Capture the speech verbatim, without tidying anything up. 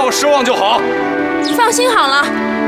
我失望就好。 你放心好了，